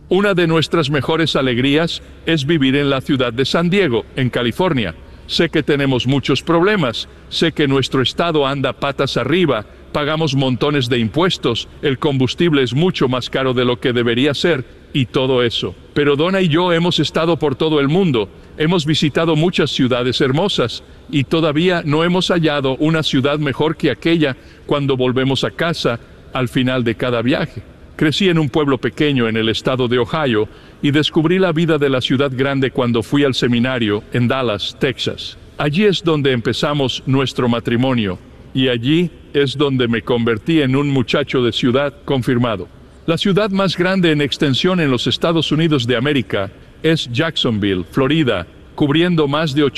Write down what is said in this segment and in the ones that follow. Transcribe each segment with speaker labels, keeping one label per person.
Speaker 1: Una de nuestras mejores alegrías es vivir en la ciudad de San Diego, en California. Sé que tenemos muchos problemas, sé que nuestro estado anda patas arriba, pagamos montones de impuestos, el combustible es mucho más caro de lo que debería ser, y todo eso. Pero Donna y yo hemos estado por todo el mundo, hemos visitado muchas ciudades hermosas, y todavía no hemos hallado una ciudad mejor que aquella cuando volvemos a casa al final de cada viaje. Crecí en un pueblo pequeño en el estado de Ohio y descubrí la vida de la ciudad grande cuando fui al seminario en Dallas, Texas. Allí es donde empezamos nuestro matrimonio y allí es donde me convertí en un muchacho de ciudad confirmado. La ciudad más grande en extensión en los Estados Unidos de América es Jacksonville, Florida, cubriendo más de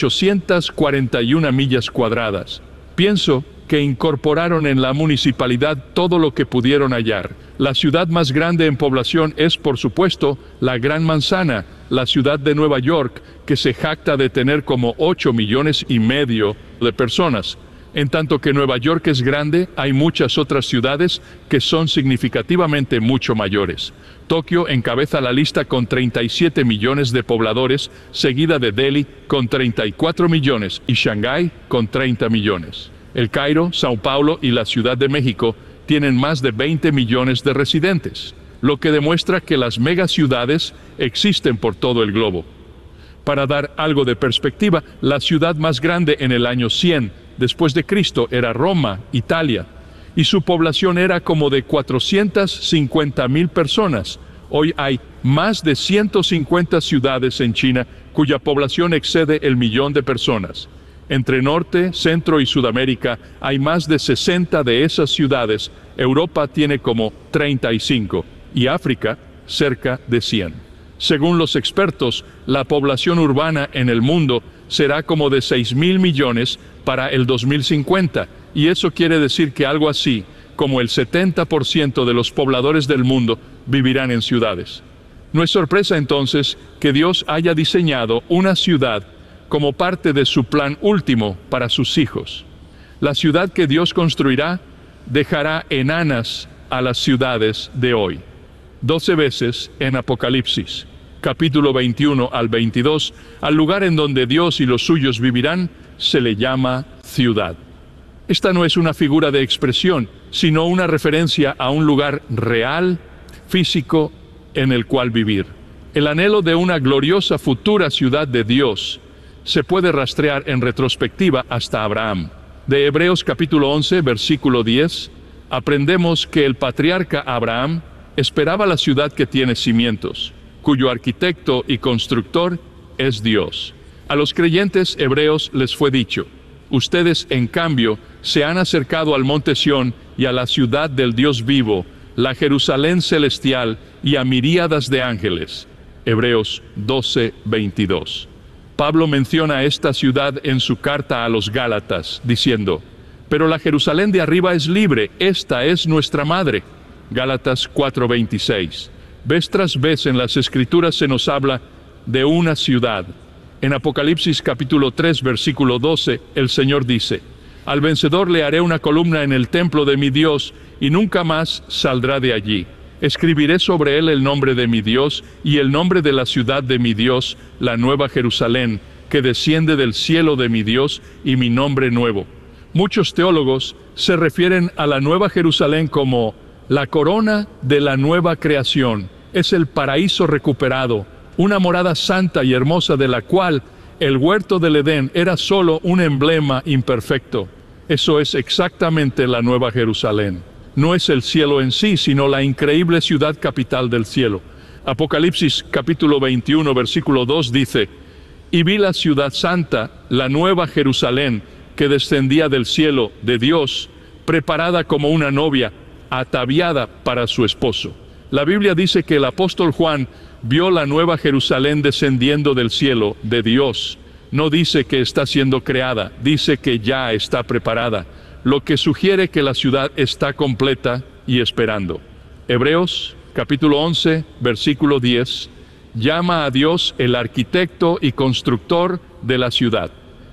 Speaker 1: 841 millas cuadradas. Pienso que incorporaron en la municipalidad todo lo que pudieron hallar. La ciudad más grande en población es, por supuesto, la Gran Manzana, la ciudad de Nueva York, que se jacta de tener como 8,5 millones de personas. En tanto que Nueva York es grande, hay muchas otras ciudades que son significativamente mucho mayores. Tokio encabeza la lista con 37 millones de pobladores, seguida de Delhi con 34 millones y Shanghái con 30 millones. El Cairo, Sao Paulo y la Ciudad de México tienen más de 20 millones de residentes, lo que demuestra que las megaciudades existen por todo el globo. Para dar algo de perspectiva, la ciudad más grande en el año 100 después de Cristo era Roma, Italia, y su población era como de 450,000 personas. Hoy hay más de 150 ciudades en China cuya población excede el 1,000,000 de personas. Entre Norte, Centro y Sudamérica hay más de 60 de esas ciudades. Europa tiene como 35 y África cerca de 100. Según los expertos, la población urbana en el mundo será como de 6,000 millones para el 2050, y eso quiere decir que algo así como el 70% de los pobladores del mundo vivirán en ciudades. No es sorpresa entonces que Dios haya diseñado una ciudad como parte de su plan último para sus hijos. La ciudad que Dios construirá dejará enanas a las ciudades de hoy. 12 veces en Apocalipsis, capítulo 21 al 22, al lugar en donde Dios y los suyos vivirán, se le llama ciudad. Esta no es una figura de expresión, sino una referencia a un lugar real, físico, en el cual vivir. El anhelo de una gloriosa futura ciudad de Dios se puede rastrear en retrospectiva hasta Abraham. De Hebreos capítulo 11, versículo 10, aprendemos que el patriarca Abraham esperaba la ciudad que tiene cimientos, cuyo arquitecto y constructor es Dios. A los creyentes hebreos les fue dicho: ustedes, en cambio, se han acercado al monte Sión y a la ciudad del Dios vivo, la Jerusalén celestial y a miríadas de ángeles. Hebreos 12, 22. Pablo menciona esta ciudad en su carta a los Gálatas, diciendo: pero la Jerusalén de arriba es libre, esta es nuestra madre. Gálatas 4:26. Vez tras vez en las Escrituras se nos habla de una ciudad. En Apocalipsis capítulo 3, versículo 12, el Señor dice: al vencedor le haré una columna en el templo de mi Dios, y nunca más saldrá de allí. Escribiré sobre él el nombre de mi Dios y el nombre de la ciudad de mi Dios, la nueva Jerusalén, que desciende del cielo de mi Dios, y mi nombre nuevo. Muchos teólogos se refieren a la nueva Jerusalén como la corona de la nueva creación. Es el paraíso recuperado, una morada santa y hermosa de la cual el huerto del Edén era solo un emblema imperfecto. Eso es exactamente la nueva Jerusalén. No es el cielo en sí, sino la increíble ciudad capital del cielo. Apocalipsis capítulo 21, versículo 2 dice: y vi la ciudad santa, la nueva Jerusalén, que descendía del cielo de Dios, preparada como una novia, ataviada para su esposo. La Biblia dice que el apóstol Juan vio la nueva Jerusalén descendiendo del cielo de Dios. No dice que está siendo creada, dice que ya está preparada, lo que sugiere que la ciudad está completa y esperando. Hebreos capítulo 11, versículo 10, llama a Dios el arquitecto y constructor de la ciudad.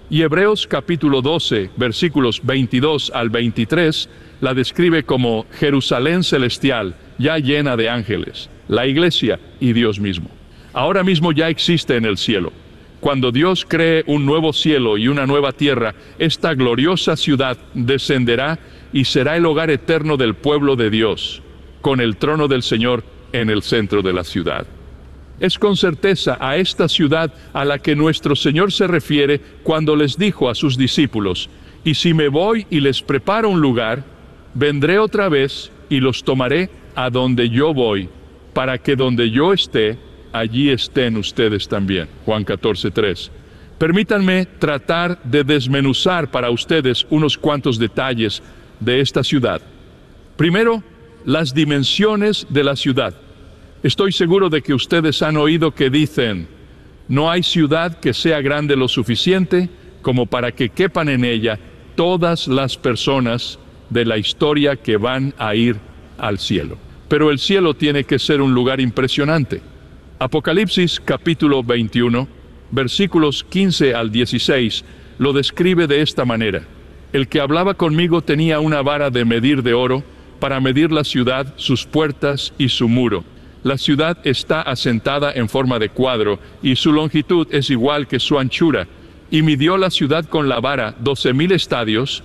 Speaker 1: Y Hebreos capítulo 12, versículos 22 al 23, la describe como Jerusalén celestial, ya llena de ángeles, la iglesia y Dios mismo. Ahora mismo ya existe en el cielo. Cuando Dios cree un nuevo cielo y una nueva tierra, esta gloriosa ciudad descenderá y será el hogar eterno del pueblo de Dios, con el trono del Señor en el centro de la ciudad. Es con certeza a esta ciudad a la que nuestro Señor se refiere cuando les dijo a sus discípulos: y si me voy y les preparo un lugar, vendré otra vez y los tomaré a donde yo voy, para que donde yo esté, allí estén ustedes también. Juan 14:3. Permítanme tratar de desmenuzar para ustedes unos cuantos detalles de esta ciudad. Primero, las dimensiones de la ciudad. Estoy seguro de que ustedes han oído que dicen: no hay ciudad que sea grande lo suficiente como para que quepan en ella todas las personas de la historia que van a ir al cielo. Pero el cielo tiene que ser un lugar impresionante. Apocalipsis capítulo 21, versículos 15 al 16, lo describe de esta manera: el que hablaba conmigo tenía una vara de medir de oro para medir la ciudad, sus puertas y su muro. La ciudad está asentada en forma de cuadro, y su longitud es igual que su anchura. Y midió la ciudad con la vara 12,000 estadios,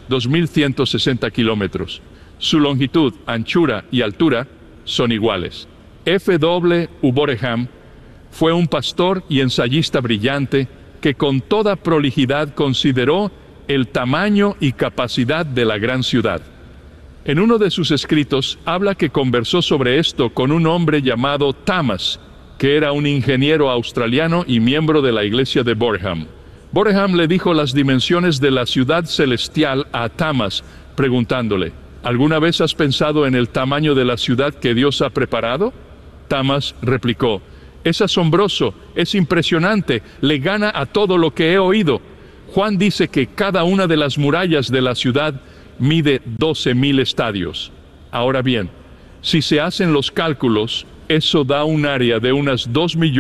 Speaker 1: 2,160 kilómetros. Su longitud, anchura y altura son iguales. F. W. Uboreham fue un pastor y ensayista brillante que con toda prolijidad consideró el tamaño y capacidad de la gran ciudad. En uno de sus escritos habla que conversó sobre esto con un hombre llamado Thomas, que era un ingeniero australiano y miembro de la iglesia de Boreham. Boreham le dijo las dimensiones de la ciudad celestial a Thomas, preguntándole: ¿alguna vez has pensado en el tamaño de la ciudad que Dios ha preparado? Thomas replicó: es asombroso, es impresionante, le gana a todo lo que he oído. Juan dice que cada una de las murallas de la ciudad mide 12,000 estadios. Ahora bien, si se hacen los cálculos, eso da un área de unas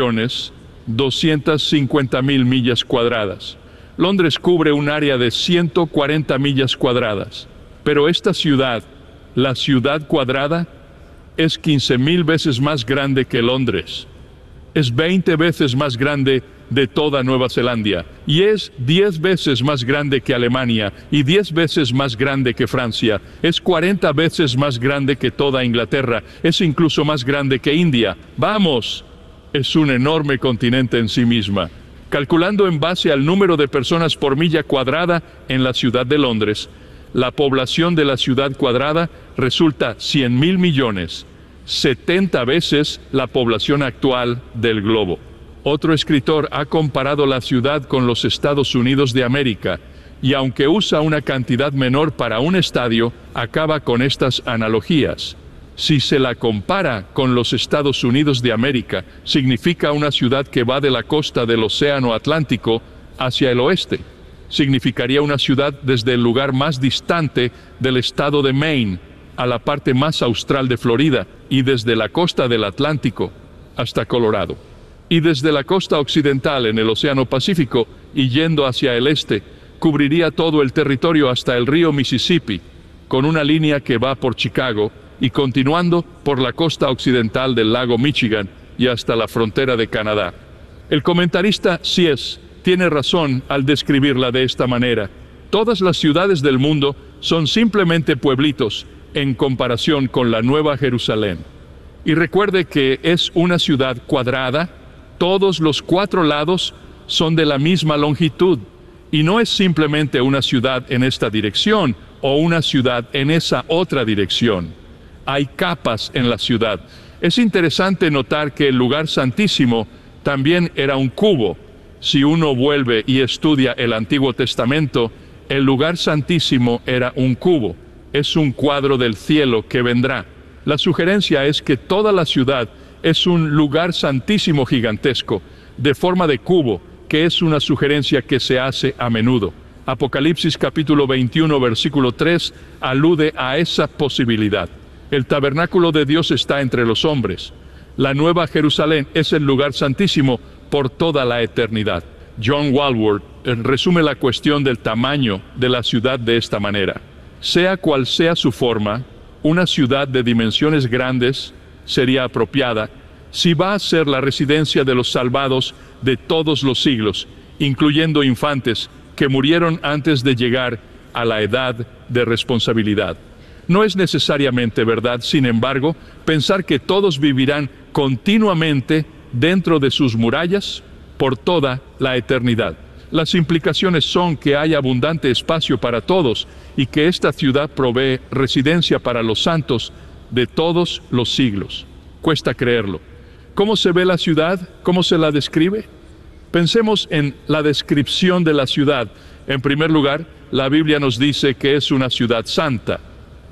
Speaker 1: 2,250,000 millas cuadradas. Londres cubre un área de 140 millas cuadradas. Pero esta ciudad, la ciudad cuadrada, es 15,000 veces más grande que Londres. Es 20 veces más grande de toda Nueva Zelanda, y es 10 veces más grande que Alemania, y 10 veces más grande que Francia. Es 40 veces más grande que toda Inglaterra, es incluso más grande que India. ¡Vamos! Es un enorme continente en sí misma. Calculando en base al número de personas por milla cuadrada en la ciudad de Londres, la población de la ciudad cuadrada resulta 100,000 millones, 70 veces la población actual del globo. Otro escritor ha comparado la ciudad con los Estados Unidos de América, y aunque usa una cantidad menor para un estadio, acaba con estas analogías. Si se la compara con los Estados Unidos de América, significa una ciudad que va de la costa del Océano Atlántico hacia el oeste. Significaría una ciudad desde el lugar más distante del estado de Maine a la parte más austral de Florida, y desde la costa del Atlántico hasta Colorado. Y desde la costa occidental en el Océano Pacífico y yendo hacia el este, cubriría todo el territorio hasta el río Mississippi, con una línea que va por Chicago y continuando por la costa occidental del lago Michigan y hasta la frontera de Canadá. El comentarista Sies tiene razón al describirla de esta manera. Todas las ciudades del mundo son simplemente pueblitos en comparación con la Nueva Jerusalén. Y recuerde que es una ciudad cuadrada. Todos los 4 lados son de la misma longitud, y no es simplemente una ciudad en esta dirección o una ciudad en esa otra dirección. Hay capas en la ciudad. Es interesante notar que el lugar santísimo también era un cubo. Si uno vuelve y estudia el Antiguo Testamento, el lugar santísimo era un cubo. Es un cuadro del cielo que vendrá. La sugerencia es que toda la ciudad es un lugar santísimo gigantesco, de forma de cubo, que es una sugerencia que se hace a menudo. Apocalipsis capítulo 21, versículo 3, alude a esa posibilidad. El tabernáculo de Dios está entre los hombres. La Nueva Jerusalén es el lugar santísimo por toda la eternidad. John Walworth resume la cuestión del tamaño de la ciudad de esta manera: sea cual sea su forma, una ciudad de dimensiones grandes sería apropiada si va a ser la residencia de los salvados de todos los siglos, incluyendo infantes que murieron antes de llegar a la edad de responsabilidad. No es necesariamente verdad, sin embargo, pensar que todos vivirán continuamente dentro de sus murallas por toda la eternidad. Las implicaciones son que hay abundante espacio para todos y que esta ciudad provee residencia para los santos de todos los siglos. Cuesta creerlo. ¿Cómo se ve la ciudad? ¿Cómo se la describe? Pensemos en la descripción de la ciudad. En primer lugar, la Biblia nos dice que es una ciudad santa.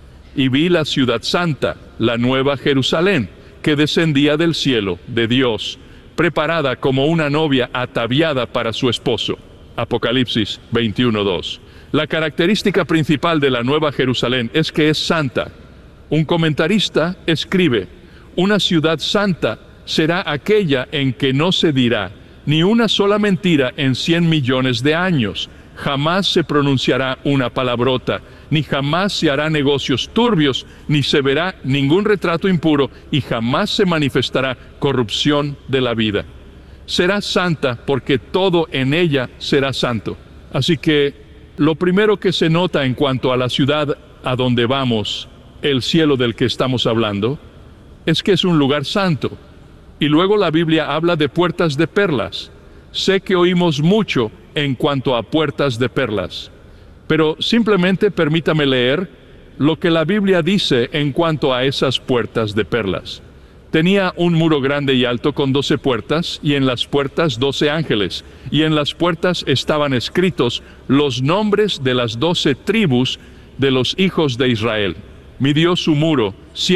Speaker 1: Y vi la ciudad santa, la nueva Jerusalén, que descendía del cielo, de Dios, preparada como una novia ataviada para su esposo. Apocalipsis 21:2. La característica principal de la nueva Jerusalén es que es santa. Un comentarista escribe: una ciudad santa será aquella en que no se dirá ni una sola mentira en 100 millones de años. Jamás se pronunciará una palabrota, ni jamás se hará negocios turbios, ni se verá ningún retrato impuro, y jamás se manifestará corrupción de la vida. Será santa porque todo en ella será santo. Así que lo primero que se nota en cuanto a la ciudad a donde vamos, el cielo del que estamos hablando, es que es un lugar santo. Y luego la Biblia habla de puertas de perlas. Sé que oímos mucho en cuanto a puertas de perlas, pero simplemente permítame leer lo que la Biblia dice en cuanto a esas puertas de perlas. Tenía un muro grande y alto con 12 puertas, y en las puertas 12 ángeles, y en las puertas estaban escritos los nombres de las 12 tribus de los hijos de Israel. Midió su muro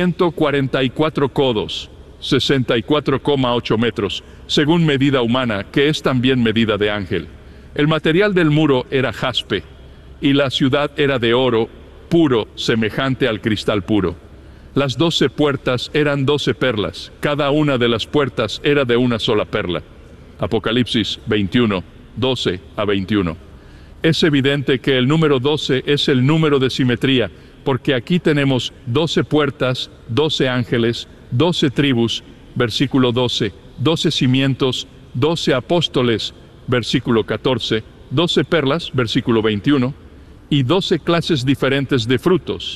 Speaker 1: 144 codos, 64,8 metros, según medida humana, que es también medida de ángel. El material del muro era jaspe, y la ciudad era de oro puro, semejante al cristal puro. Las 12 puertas eran 12 perlas, cada una de las puertas era de una sola perla. Apocalipsis 21, 12 a 21. Es evidente que el número 12 es el número de simetría, porque aquí tenemos 12 puertas, 12 ángeles, 12 tribus, versículo 12, 12 cimientos, 12 apóstoles, versículo 14, 12 perlas, versículo 21, y 12 clases diferentes de frutos,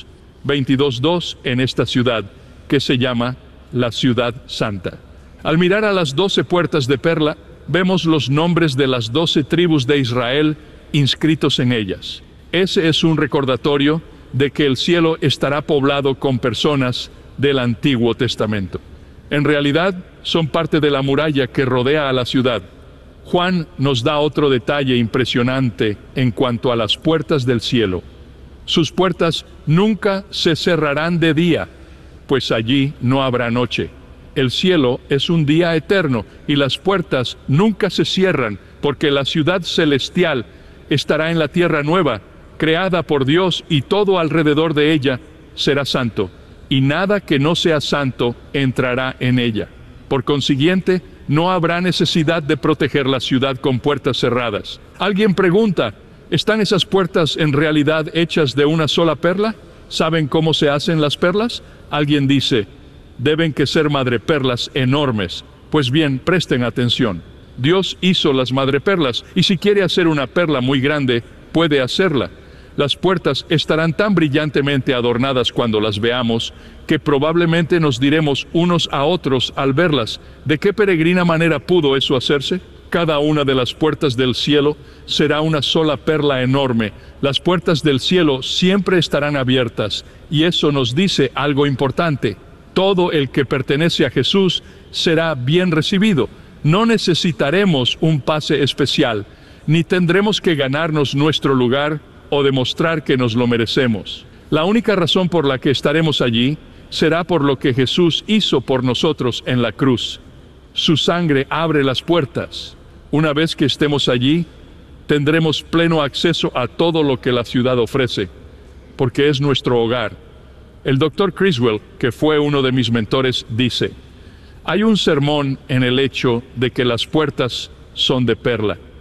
Speaker 1: 22:2 en esta ciudad, que se llama la Ciudad Santa. Al mirar a las 12 puertas de perla, vemos los nombres de las 12 tribus de Israel inscritos en ellas. Ese es un recordatorio de que el cielo estará poblado con personas del Antiguo Testamento. En realidad, son parte de la muralla que rodea a la ciudad. Juan nos da otro detalle impresionante en cuanto a las puertas del cielo. Sus puertas nunca se cerrarán de día, pues allí no habrá noche. El cielo es un día eterno y las puertas nunca se cierran, porque la ciudad celestial estará en la tierra nueva, creada por Dios, y todo alrededor de ella será santo, y nada que no sea santo entrará en ella. Por consiguiente, no habrá necesidad de proteger la ciudad con puertas cerradas. Alguien pregunta: ¿están esas puertas en realidad hechas de una sola perla? ¿Saben cómo se hacen las perlas? Alguien dice: deben que ser madreperlas enormes. Pues bien, presten atención. Dios hizo las madreperlas, y si quiere hacer una perla muy grande, puede hacerla. Las puertas estarán tan brillantemente adornadas cuando las veamos, que probablemente nos diremos unos a otros al verlas: ¿de qué peregrina manera pudo eso hacerse? Cada una de las puertas del cielo será una sola perla enorme. Las puertas del cielo siempre estarán abiertas, y eso nos dice algo importante: todo el que pertenece a Jesús será bien recibido. No necesitaremos un pase especial, ni tendremos que ganarnos nuestro lugar o demostrar que nos lo merecemos. La única razón por la que estaremos allí será por lo que Jesús hizo por nosotros en la cruz. Su sangre abre las puertas. Una vez que estemos allí, tendremos pleno acceso a todo lo que la ciudad ofrece, porque es nuestro hogar. El Dr. Criswell, que fue uno de mis mentores, dice: hay un sermón en el hecho de que las puertas son de perla.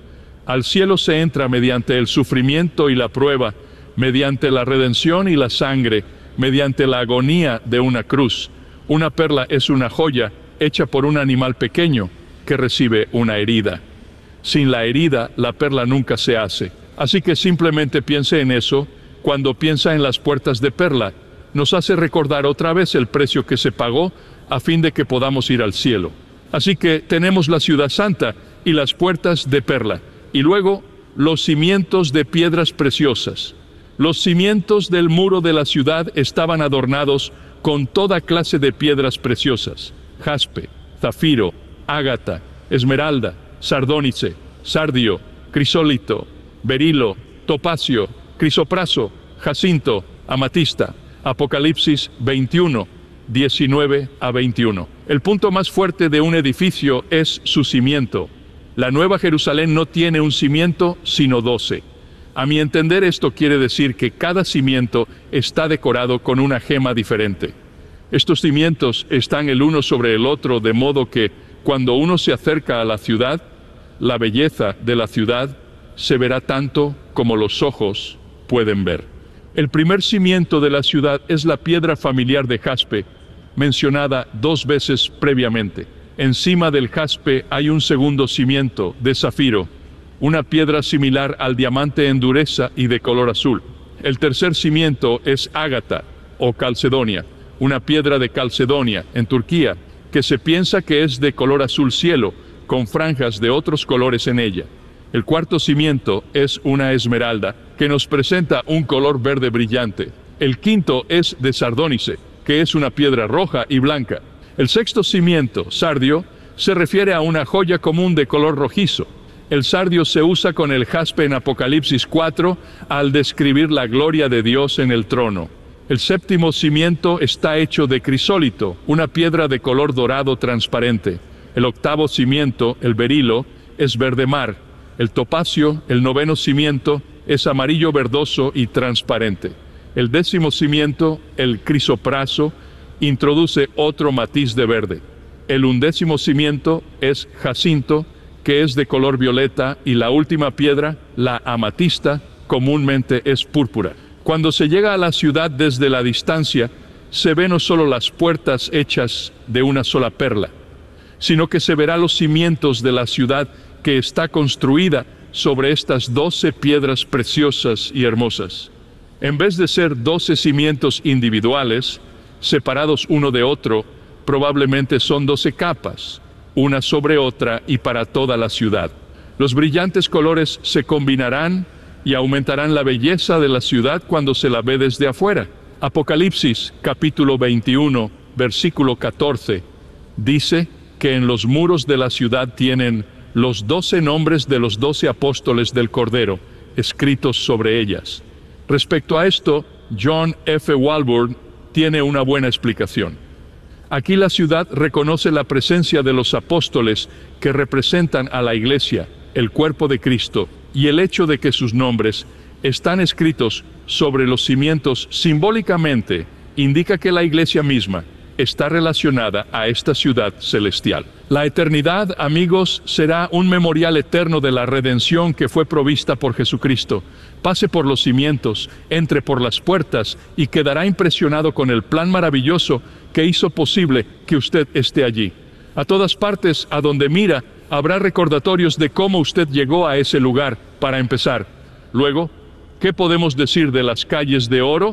Speaker 1: Al cielo se entra mediante el sufrimiento y la prueba, mediante la redención y la sangre, mediante la agonía de una cruz. Una perla es una joya hecha por un animal pequeño que recibe una herida. Sin la herida, la perla nunca se hace. Así que simplemente piense en eso cuando piensa en las puertas de perla. Nos hace recordar otra vez el precio que se pagó a fin de que podamos ir al cielo. Así que tenemos la ciudad santa y las puertas de perla. Y luego, los cimientos de piedras preciosas. Los cimientos del muro de la ciudad estaban adornados con toda clase de piedras preciosas: jaspe, zafiro, ágata, esmeralda, sardónice, sardio, crisólito, berilo, topacio, crisopraso, jacinto, amatista. Apocalipsis 21, 19 a 21. El punto más fuerte de un edificio es su cimiento. La Nueva Jerusalén no tiene un cimiento, sino 12. A mi entender, esto quiere decir que cada cimiento está decorado con una gema diferente. Estos cimientos están el uno sobre el otro, de modo que cuando uno se acerca a la ciudad, la belleza de la ciudad se verá tanto como los ojos pueden ver. El primer cimiento de la ciudad es la piedra familiar de jaspe, mencionada 2 veces previamente. Encima del jaspe hay un segundo cimiento de zafiro, una piedra similar al diamante en dureza y de color azul. El tercer cimiento es ágata o calcedonia, una piedra de Calcedonia en Turquía, que se piensa que es de color azul cielo, con franjas de otros colores en ella. El cuarto cimiento es una esmeralda, que nos presenta un color verde brillante. El quinto es de sardónice, que es una piedra roja y blanca. El sexto cimiento, sardio, se refiere a una joya común de color rojizo. El sardio se usa con el jaspe en Apocalipsis 4 al describir la gloria de Dios en el trono. El séptimo cimiento está hecho de crisólito, una piedra de color dorado transparente. El octavo cimiento, el berilo, es verde mar. El topacio, el noveno cimiento, es amarillo verdoso y transparente. El 10º cimiento, el crisopraso, introduce otro matiz de verde. El 11º cimiento es jacinto, que es de color violeta, y la última piedra, la amatista, comúnmente es púrpura. Cuando se llega a la ciudad desde la distancia, se ven no solo las puertas hechas de una sola perla, sino que se verá los cimientos de la ciudad que está construida sobre estas 12 piedras preciosas y hermosas. En vez de ser 12 cimientos individuales, separados uno de otro, probablemente son 12 capas, una sobre otra y para toda la ciudad. Los brillantes colores se combinarán y aumentarán la belleza de la ciudad cuando se la ve desde afuera. Apocalipsis, capítulo 21, versículo 14, dice que en los muros de la ciudad tienen los 12 nombres de los 12 apóstoles del Cordero, escritos sobre ellas. Respecto a esto, John F. Walburn tiene una buena explicación. Aquí la ciudad reconoce la presencia de los apóstoles que representan a la iglesia, el cuerpo de Cristo, y el hecho de que sus nombres están escritos sobre los cimientos simbólicamente indica que la iglesia misma está relacionada a esta ciudad celestial. La eternidad, amigos, será un memorial eterno de la redención que fue provista por Jesucristo. Pase por los cimientos, entre por las puertas y quedará impresionado con el plan maravilloso que hizo posible que usted esté allí. A todas partes a donde mira, habrá recordatorios de cómo usted llegó a ese lugar, para empezar. Luego, ¿qué podemos decir de las calles de oro?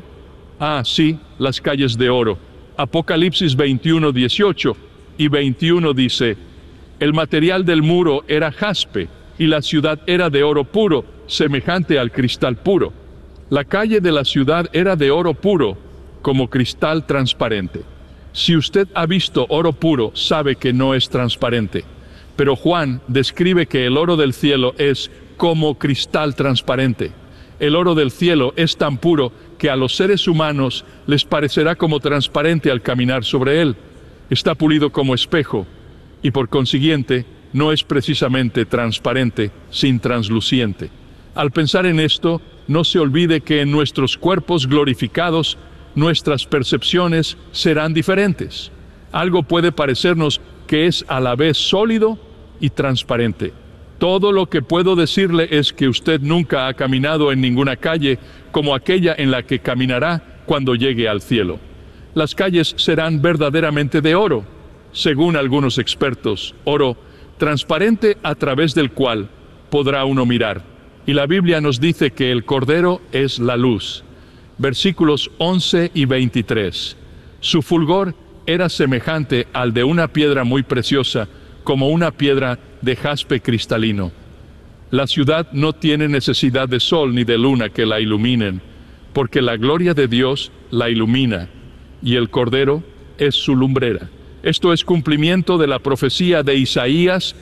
Speaker 1: Sí, las calles de oro. Apocalipsis 21, 18 y 21 dice: el material del muro era jaspe, y la ciudad era de oro puro, semejante al cristal puro. La calle de la ciudad era de oro puro, como cristal transparente. Si usted ha visto oro puro, sabe que no es transparente. Pero Juan describe que el oro del cielo es como cristal transparente. El oro del cielo es tan puro que a los seres humanos les parecerá como transparente al caminar sobre él. Está pulido como espejo, y por consiguiente no es precisamente transparente, sin transluciente. Al pensar en esto, no se olvide que en nuestros cuerpos glorificados, nuestras percepciones serán diferentes. Algo puede parecernos que es a la vez sólido y transparente. Todo lo que puedo decirle es que usted nunca ha caminado en ninguna calle como aquella en la que caminará cuando llegue al cielo. Las calles serán verdaderamente de oro, según algunos expertos, oro transparente a través del cual podrá uno mirar. Y la Biblia nos dice que el Cordero es la luz. Versículos 11 y 23. Su fulgor era semejante al de una piedra muy preciosa, como una piedra de jaspe cristalino. La ciudad no tiene necesidad de sol ni de luna que la iluminen, porque la gloria de Dios la ilumina, y el Cordero es su lumbrera. Esto es cumplimiento de la profecía de Isaías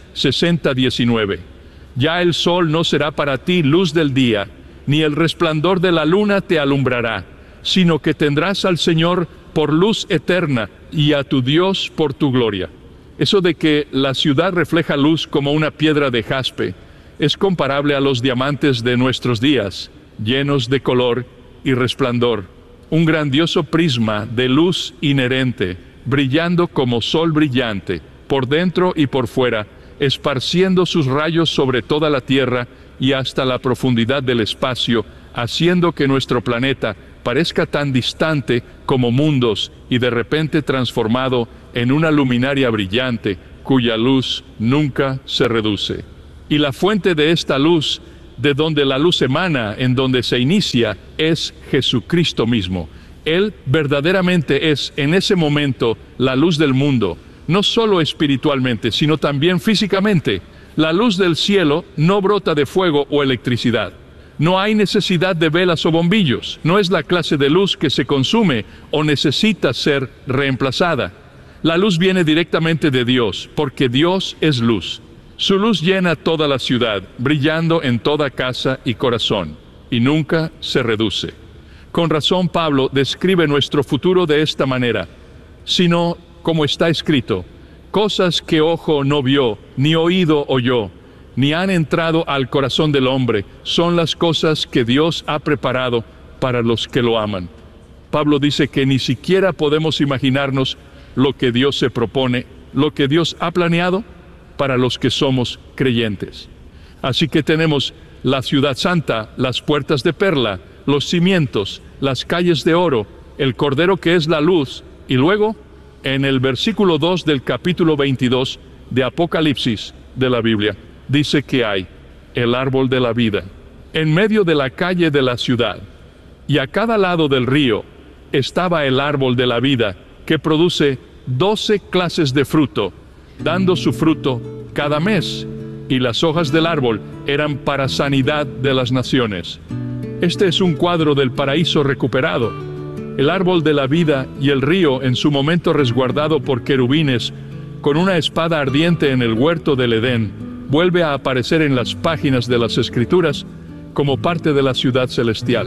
Speaker 1: 60:19. Ya el sol no será para ti luz del día, ni el resplandor de la luna te alumbrará, sino que tendrás al Señor por luz eterna y a tu Dios por tu gloria. Eso de que la ciudad refleja luz como una piedra de jaspe es comparable a los diamantes de nuestros días, llenos de color y resplandor. Un grandioso prisma de luz inherente, brillando como sol brillante, por dentro y por fuera, esparciendo sus rayos sobre toda la tierra y hasta la profundidad del espacio, haciendo que nuestro planeta parezca tan distante como mundos y de repente transformado en una luminaria brillante cuya luz nunca se reduce. Y la fuente de esta luz, de donde la luz emana, en donde se inicia, es Jesucristo mismo. Él verdaderamente es en ese momento la luz del mundo, no solo espiritualmente, sino también físicamente. La luz del cielo no brota de fuego o electricidad. No hay necesidad de velas o bombillos. No es la clase de luz que se consume o necesita ser reemplazada. La luz viene directamente de Dios, porque Dios es luz. Su luz llena toda la ciudad, brillando en toda casa y corazón, y nunca se reduce. Con razón Pablo describe nuestro futuro de esta manera, sino, como está escrito, cosas que ojo no vio, ni oído oyó, ni han entrado al corazón del hombre, son las cosas que Dios ha preparado para los que lo aman. Pablo dice que ni siquiera podemos imaginarnos lo que Dios se propone, lo que Dios ha planeado para los que somos creyentes. Así que tenemos la ciudad santa, las puertas de perla, los cimientos, las calles de oro, el Cordero que es la luz, y luego, en el versículo 2 del capítulo 22 de Apocalipsis de la Biblia, dice que hay el árbol de la vida en medio de la calle de la ciudad, y a cada lado del río estaba el árbol de la vida que produce 12 clases de fruto, dando su fruto cada mes, y las hojas del árbol eran para sanidad de las naciones. Este es un cuadro del paraíso recuperado. El árbol de la vida y el río en su momento resguardado por querubines, con una espada ardiente en el huerto del Edén, vuelve a aparecer en las páginas de las Escrituras como parte de la ciudad celestial.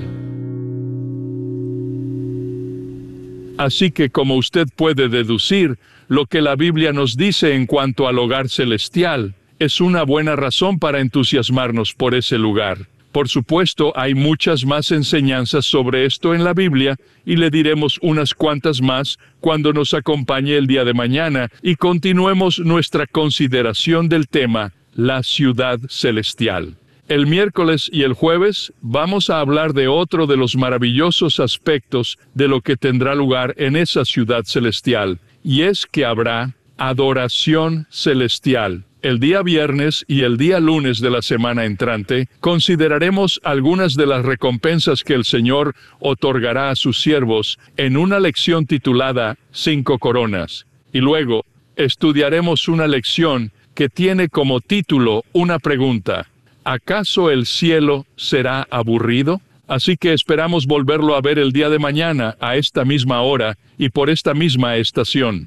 Speaker 1: Así que, como usted puede deducir, lo que la Biblia nos dice en cuanto al hogar celestial es una buena razón para entusiasmarnos por ese lugar. Por supuesto, hay muchas más enseñanzas sobre esto en la Biblia, y le diremos unas cuantas más cuando nos acompañe el día de mañana y continuemos nuestra consideración del tema, la ciudad celestial. El miércoles y el jueves vamos a hablar de otro de los maravillosos aspectos de lo que tendrá lugar en esa ciudad celestial, y es que habrá adoración celestial. El día viernes y el día lunes de la semana entrante consideraremos algunas de las recompensas que el Señor otorgará a sus siervos en una lección titulada 5 coronas. Y luego estudiaremos una lección que tiene como título una pregunta: ¿acaso el cielo será aburrido? Así que esperamos volverlo a ver el día de mañana a esta misma hora y por esta misma estación.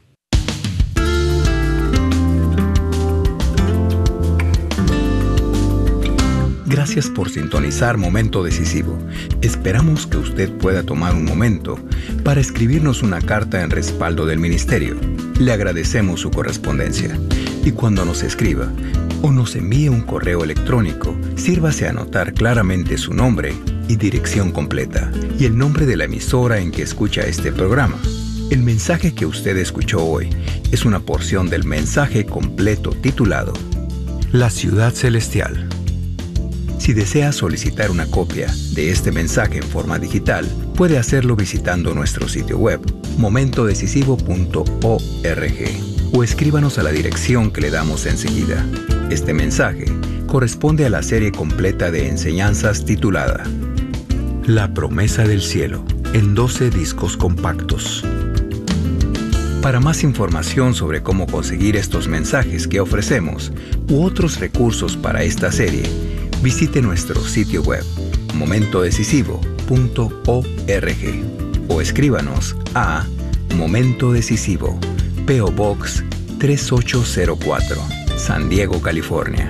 Speaker 2: Gracias por sintonizar Momento Decisivo. Esperamos que usted pueda tomar un momento para escribirnos una carta en respaldo del ministerio. Le agradecemos su correspondencia. Y cuando nos escriba o nos envíe un correo electrónico, sírvase a anotar claramente su nombre y dirección completa y el nombre de la emisora en que escucha este programa. El mensaje que usted escuchó hoy es una porción del mensaje completo titulado La Ciudad Celestial. Si desea solicitar una copia de este mensaje en forma digital, puede hacerlo visitando nuestro sitio web, momentodecisivo.org, o escríbanos a la dirección que le damos enseguida. Este mensaje corresponde a la serie completa de enseñanzas titulada La Promesa del Cielo, en 12 discos compactos. Para más información sobre cómo conseguir estos mensajes que ofrecemos u otros recursos para esta serie, visite nuestro sitio web, momentodecisivo.org, o escríbanos a Momento Decisivo, P.O. Box 3804, San Diego, California,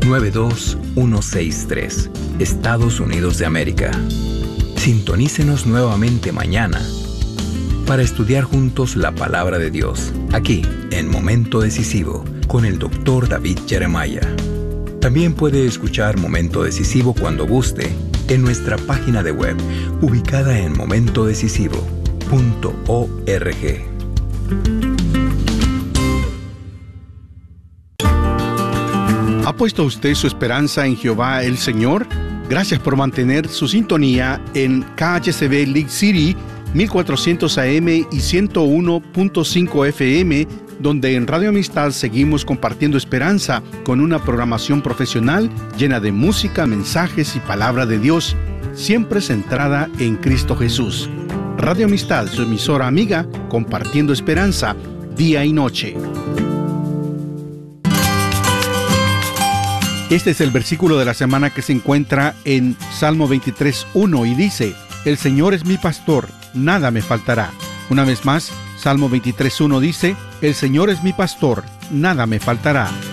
Speaker 2: 92163, Estados Unidos de América. Sintonícenos nuevamente mañana para estudiar juntos la Palabra de Dios, aquí en Momento Decisivo, con el Dr. David Jeremiah. También puede escuchar Momento Decisivo cuando guste en nuestra página de web, ubicada en momentodecisivo.org.
Speaker 3: ¿Ha puesto usted su esperanza en Jehová el Señor? Gracias por mantener su sintonía en KHCB League City, 1400 AM y 101.5 FM, donde en Radio Amistad seguimos compartiendo esperanza con una programación profesional llena de música, mensajes y palabra de Dios, siempre centrada en Cristo Jesús. Radio Amistad, su emisora amiga, compartiendo esperanza día y noche. Este es el versículo de la semana que se encuentra en Salmo 23:1 y dice: El Señor es mi pastor, nada me faltará. Una vez más, Salmo 23:1 dice: El Señor es mi pastor, nada me faltará.